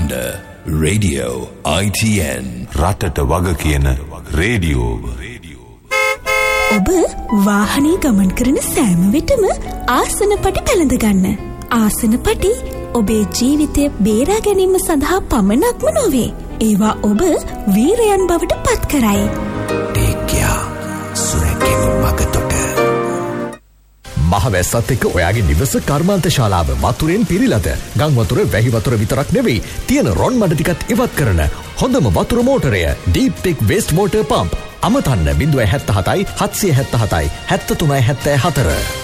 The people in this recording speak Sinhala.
කණ්ඩ රේඩියෝ ITN රටට වග කියන රේඩියෝ. ඔබ වාහනේ ගමන් කරන සෑම විටම ආසනපටි පැළඳ ගන්න. ආසනපටි ඔබේ ජීවිතය බේරා ගැනීම සඳහා පමණක්ම නොවේ. ඒවා ඔබ වීරයන් බවට පත් කරයි. ටේක්යා සුරැකීම මගතොට. මහවැස්සත් එක්ක ඔයාගේ නිවස කර්මාන්ත ශාලාව වතුරෙන් පිරීලාද? ගම් වතුර, වැහි වතුර විතරක් නෙවෙයි, තියෙන රොන් මඩ ටිකත් ඉවත් කරන හොඳම වතුර මෝටරය Deep Tech Waste Water Pump. අමතන්න 077 777 73 74.